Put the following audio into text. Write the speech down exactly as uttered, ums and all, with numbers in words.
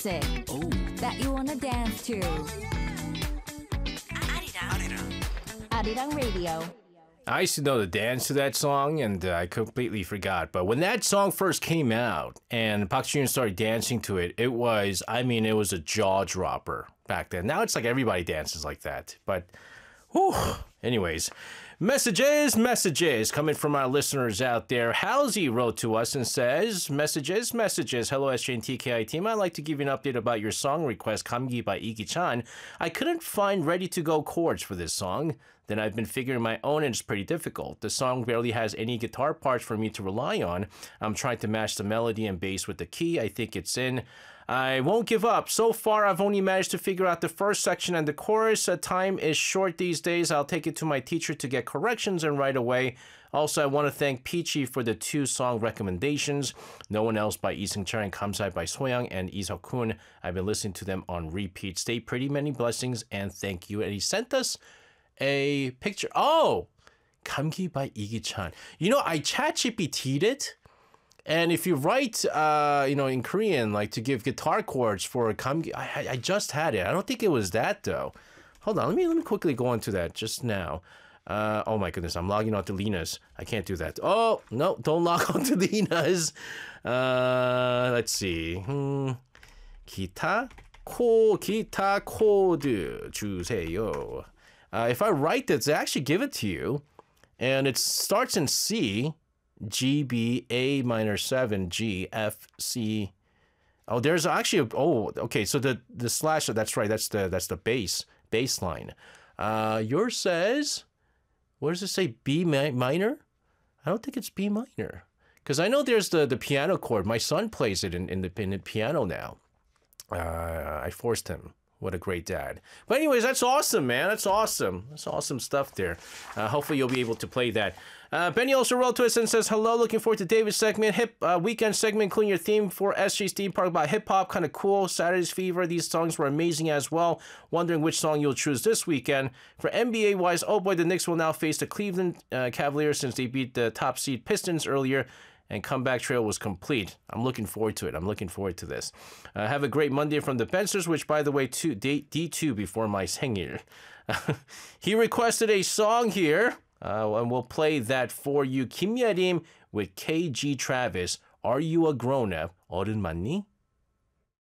music Oh, that you wanna dance to. Arirang Radio. I used to know the dance to that song, and uh, I completely forgot. But when that song first came out, and Park Ji-yoon started dancing to it, it was, I mean, it was a jaw dropper back then. Now it's like everybody dances like that. But, whew. Anyways, messages, messages coming from our listeners out there. Halsey wrote to us and says, messages, messages. Hello, S J and T K I team. I'd like to give you an update about your song request, 감기 by Igi-chan. I couldn't find ready-to-go chords for this song. Then I've been figuring my own, and it's pretty difficult. The song barely has any guitar parts for me to rely on. I'm trying to match the melody and bass with the key. I think it's in. I won't give up. So far, I've only managed to figure out the first section and the chorus. Uh, time is short these days. I'll take it to my teacher to get corrections and right away. Also, I want to thank Peachy for the two song recommendations. No One Else by Lee Seung-cheol and Kamsai by Soyoung and Lee Seok-kun. I've been listening to them on repeat. Stay pretty, many blessings, and thank you. And he sent us a picture. Oh, 감기 by Igi-chan. You know, I chat G P T'd it. And if you write, uh, you know, in Korean, like to give guitar chords for 감기, I, I just had it. I don't think it was that though. Hold on, let me let me quickly go into that just now. Uh, oh my goodness, I'm logging on to Lena's. I can't do that. Oh no, don't log on to Lena's. Uh, let's see. Hmm. 기타 코 기타 코드 주세요. Uh, if I write this, they actually give it to you, and it starts in C, G, B, A minor seven, G, F, C. Oh, there's actually a, oh, okay. So the the slash, that's right. That's the that's the bass bass line. Uh, yours says, what does it say? B mi- minor? I don't think it's B minor, because I know there's the the piano chord. My son plays it in in the in the piano now. Uh, I forced him. What a great dad. But anyways, that's awesome, man. That's awesome. That's awesome stuff there. Uh, hopefully you'll be able to play that. Uh, Benny also wrote to us and says, hello, looking forward to David's segment, hip uh, weekend segment, including your theme for S G's theme park about hip-hop. Kind of cool. Saturday's Fever. These songs were amazing as well. Wondering which song you'll choose this weekend. For N B A-wise, oh boy, the Knicks will now face the Cleveland uh, Cavaliers since they beat the top seed Pistons earlier. And comeback trail was complete. I'm looking forward to it. I'm looking forward to this. Uh, have a great Monday from the Bencers, which, by the way, two, D, D2 before my 생일. He requested a song here, uh, and we'll play that for you. Kim Yerim with K G Travis. Are you a grown-up? 어른 맞니?